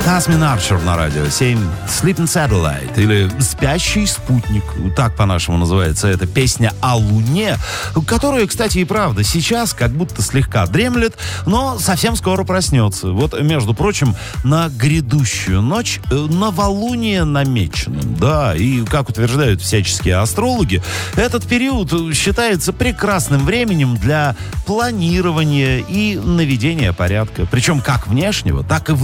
Тасмин Арчер на радио 7, Sleeping Satellite, или «Спящий спутник», так по-нашему называется эта песня о Луне, которая, кстати, и правда сейчас как будто слегка дремлет, но совсем скоро проснется. Вот, между прочим, на грядущую ночь новолуние намечено. Да, и, как утверждают всяческие астрологи, этот период считается прекрасным временем для планирования и наведения порядка. Причем как внешнего, так и